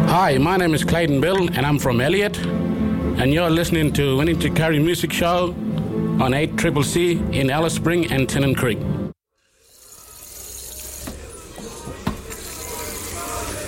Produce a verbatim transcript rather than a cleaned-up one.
Hi, my name is Clayton Bill, and I'm from Elliott, and you're listening to Winning to Carry Music Show on eight C C C in Alice Spring and Tennant Creek.